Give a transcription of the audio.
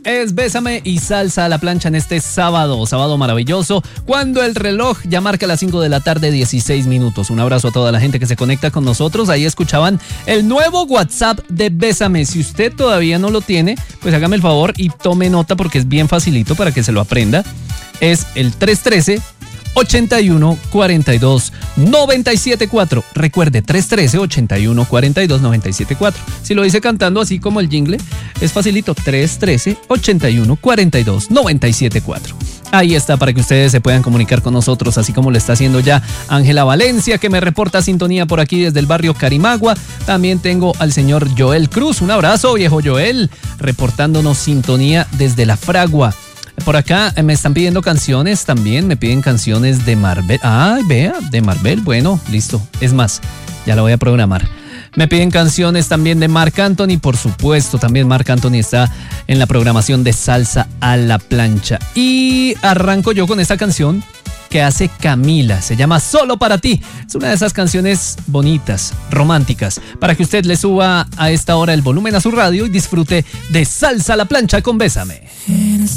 Es Bésame y Salsa a la Plancha en este sábado maravilloso, cuando el reloj ya marca las 5 de la tarde, 16 minutos. Un abrazo a toda la gente que se conecta con nosotros. Ahí escuchaban el nuevo WhatsApp de Bésame. Si usted todavía no lo tiene, pues hágame el favor y tome nota porque es bien facilito para que se lo aprenda. Es el 313-8142-974. Recuerde, 313-8142-974. Si lo dice cantando así como el jingle, es facilito, 313-8142-974. Ahí está para que ustedes se puedan comunicar con nosotros, así como lo está haciendo ya Ángela Valencia, que me reporta sintonía por aquí desde el barrio Carimagua. También tengo al señor Joel Cruz. Un abrazo, viejo Joel, reportándonos sintonía desde La Fragua. Por acá me están pidiendo canciones también, me piden canciones de Marvel. Ay, vea, de Marvel, bueno, listo. Es más, ya la voy a programar. Me piden canciones también de Marc Anthony, por supuesto, también Marc Anthony está en la programación de Salsa a la Plancha. Y arranco yo con esta canción que hace Camila, se llama Solo para ti. Es una de esas canciones bonitas, románticas, para que usted le suba a esta hora el volumen a su radio y disfrute de Salsa a la Plancha con Bésame.